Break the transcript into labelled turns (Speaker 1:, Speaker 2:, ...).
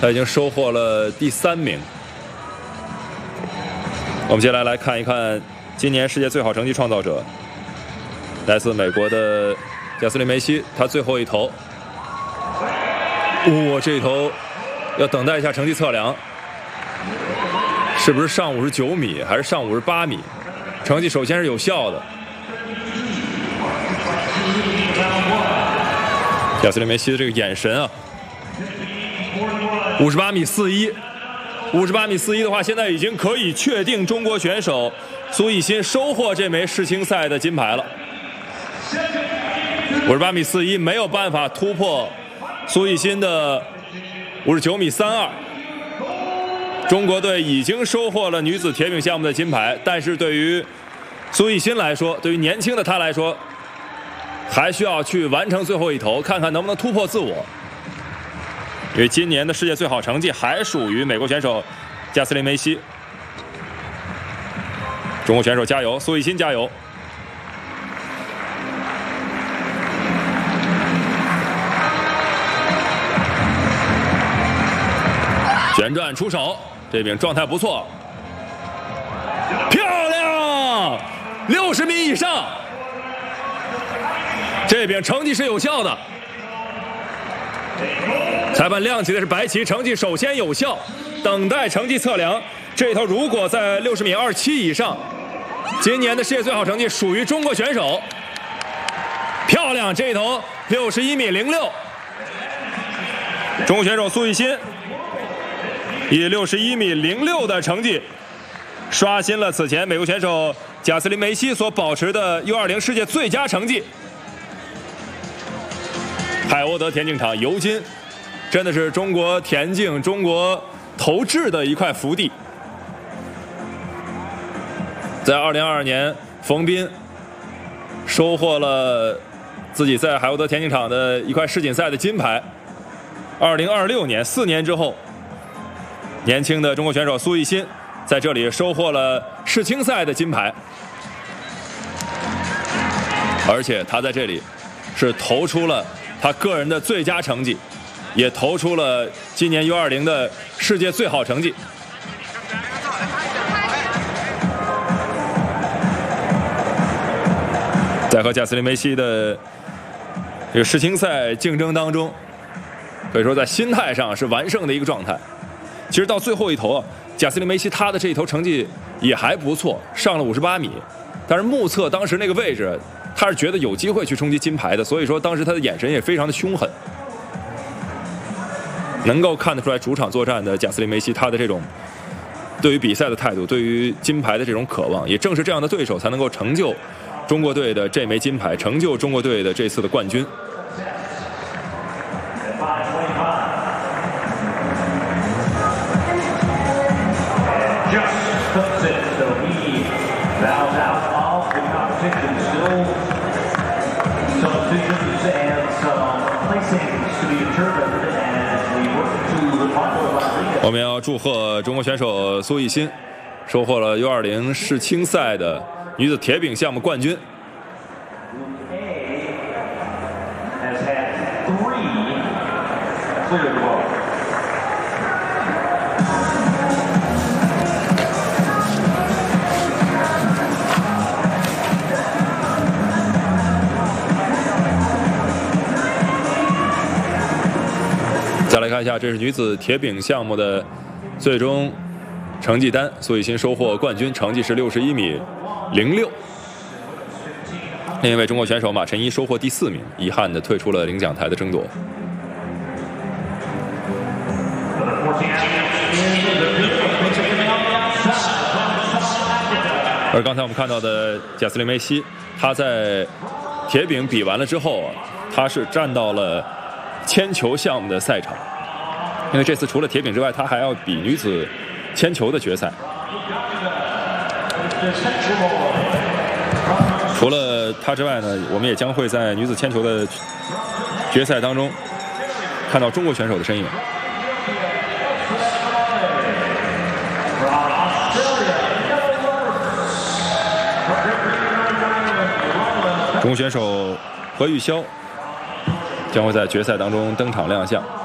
Speaker 1: 他已经收获了第3名。我们接下来看一看今年世界最好成绩创造者，来自美国的贾斯汀梅西，他最后一投，这一投要等待一下成绩测量，是不是上59米还是上58米？成绩首先是有效的。贾斯汀梅西的这个眼神啊，58米41，58米41的话，现在已经可以确定中国选手苏奕欣收获这枚世青赛的金牌了。58米41没有办法突破苏奕欣的59米32。中国队已经收获了女子铁饼项目的金牌，但是对于苏奕欣来说，对于年轻的她来说，还需要去完成最后一投，看看能不能突破自我。因为今年的世界最好成绩还属于美国选手贾斯汀梅西。中国选手加油，苏奕欣加油！旋转出手，这饼状态不错，漂亮，60米以上，这饼成绩是有效的。裁判亮起的是白旗，成绩首先有效，等待成绩测量。这一头如果在60米27以上，今年的世界最好成绩属于中国选手。漂亮，这一头61米06，中国选手苏奕欣以61米06的成绩，刷新了此前美国选手贾斯汀梅西所保持的 U20 世界最佳成绩。海沃德田径场尤金，真的是中国田径、中国投掷的一块福地。在2022年，冯彬收获了自己在海沃德田径场的一块世锦赛的金牌。2026年，4年之后，年轻的中国选手苏奕欣在这里收获了世青赛的金牌，而且他在这里是投出了他个人的最佳成绩，也投出了今年 U20 的世界最好成绩。在和贾斯汀梅西的这个世青赛竞争当中，可以说在心态上是完胜的一个状态。其实到最后一投啊，贾斯汀梅西他的这一投成绩也还不错，上了58米，但是目测当时那个位置，他是觉得有机会去冲击金牌的，所以说当时他的眼神也非常的凶狠。能够看得出来，主场作战的贾斯汀梅西他的这种对于比赛的态度，对于金牌的这种渴望，也正是这样的对手才能够成就中国队的这枚金牌，成就中国队的这次的冠军。我们要祝贺中国选手苏奕欣收获了 U20 世青赛的女子铁饼项目冠军。再来看一下，这是女子铁饼项目的最终成绩单，苏奕欣收获冠军，成绩是61米06。另一位中国选手马晨一收获第4名，遗憾的退出了领奖台的争夺。而刚才我们看到的贾斯汀梅西，他在铁饼比完了之后啊，他是站到了铅球项目的赛场，因为这次除了铁饼之外，他还要比女子铅球的决赛。除了他之外呢，我们也将会在女子铅球的决赛当中看到中国选手的身影。中国选手何玉霄将会在决赛当中登场亮相。